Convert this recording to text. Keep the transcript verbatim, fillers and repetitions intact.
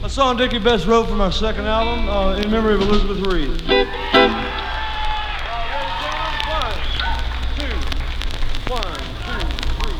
A song Dickie Betts wrote from our second album, uh, in memory of Elizabeth Reed.